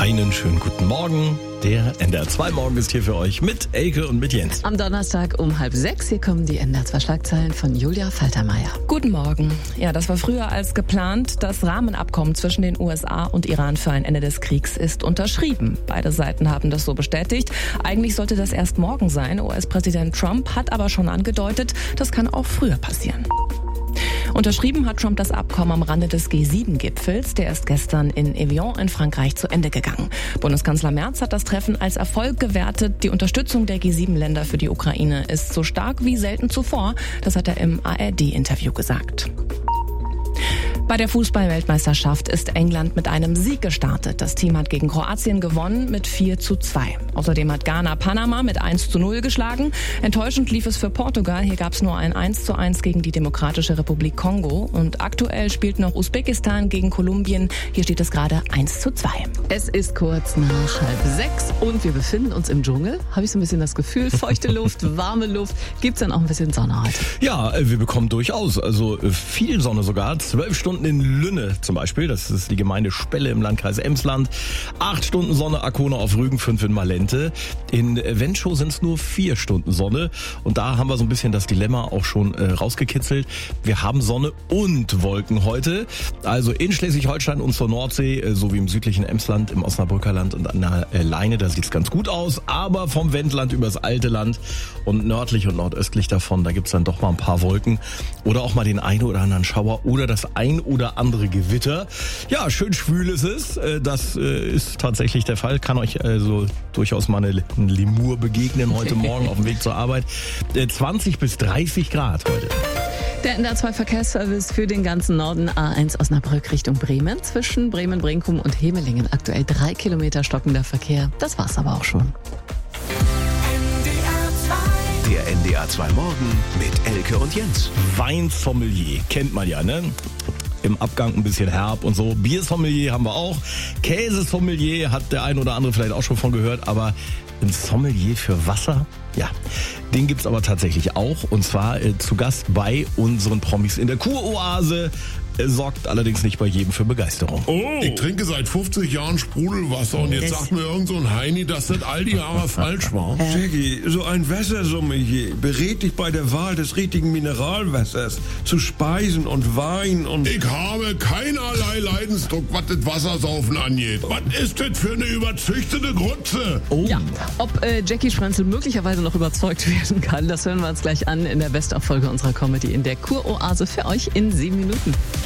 Einen schönen guten Morgen. Der NDR 2 Morgen ist hier für euch mit Elke und mit Jens. Am Donnerstag um 5:30 hier kommen die NDR 2 Schlagzeilen von Julia Faltermeier. Guten Morgen. Ja, das war früher als geplant. Das Rahmenabkommen zwischen den USA und Iran für ein Ende des Kriegs ist unterschrieben. Beide Seiten haben das so bestätigt. Eigentlich sollte das erst morgen sein. US-Präsident Trump hat aber schon angedeutet, das kann auch früher passieren. Unterschrieben hat Trump das Abkommen am Rande des G7-Gipfels. Der ist gestern in Evian in Frankreich zu Ende gegangen. Bundeskanzler Merz hat das Treffen als Erfolg gewertet. Die Unterstützung der G7-Länder für die Ukraine ist so stark wie selten zuvor. Das hat er im ARD-Interview gesagt. Bei der Fußball-Weltmeisterschaft ist England mit einem Sieg gestartet. Das Team hat gegen Kroatien gewonnen mit 4:2. Außerdem hat Ghana Panama mit 1:0 geschlagen. Enttäuschend lief es für Portugal. Hier gab es nur ein 1:1 gegen die Demokratische Republik Kongo. Und aktuell spielt noch Usbekistan gegen Kolumbien. Hier steht es gerade 1:2. Es ist kurz nach 5:30 und wir befinden uns im Dschungel. Habe ich so ein bisschen das Gefühl, feuchte Luft, warme Luft. Gibt's dann auch ein bisschen Sonne heute? Ja, wir bekommen durchaus, also viel Sonne sogar. 12 Stunden in Lünne zum Beispiel, das ist die Gemeinde Spelle im Landkreis Emsland. 8 Stunden Sonne, Arkona auf Rügen, 5 in Malente. In Wenschow sind es nur 4 Stunden Sonne. Und da haben wir so ein bisschen das Dilemma auch schon rausgekitzelt. Wir haben Sonne und Wolken heute. Also in Schleswig-Holstein und zur Nordsee, sowie im südlichen Emsland, im Osnabrücker Land und an der Leine, da sieht es ganz gut aus. Aber vom Wendland übers alte Land und nördlich und nordöstlich davon, da gibt es dann doch mal ein paar Wolken. Oder auch mal den einen oder anderen Schauer oder das ein oder andere Gewitter. Ja, schön schwül ist es. Das ist tatsächlich der Fall. Kann euch also durchaus mal eine Lemur begegnen heute Morgen auf dem Weg zur Arbeit. 20 bis 30 Grad heute. Der NDR 2 Verkehrsservice für den ganzen Norden, A1 Osnabrück Richtung Bremen. Zwischen Bremen-Brinkum und Hemelingen aktuell 3 Kilometer stockender Verkehr. Das war's aber auch schon. Der NDR 2 Morgen mit Elke und Jens. Weinsommelier, kennt man ja, ne? Im Abgang ein bisschen herb und so. Biersommelier haben wir auch. Käsesommelier hat der ein oder andere vielleicht auch schon von gehört, aber ein Sommelier für Wasser? Ja, den gibt's aber tatsächlich auch. Und zwar zu Gast bei unseren Promis in der Kuroase. Sorgt allerdings nicht bei jedem für Begeisterung. Oh, ich trinke seit 50 Jahren Sprudelwasser und jetzt sagt mir irgend so ein Heini, dass das all die Jahre falsch war. Jackie, so ein Wassersommelier berät dich bei der Wahl des richtigen Mineralwassers zu Speisen und Wein und... Ich habe keinerlei Leidensdruck, was das Wassersaufen angeht. Was ist das für eine überzüchtete Grütze? Oh. Ja, ob Jackie Schranzel möglicherweise noch überzeugt werden kann, das hören wir uns gleich an in der Best-of-Folge unserer Comedy in der Kuroase für euch in 7 Minuten.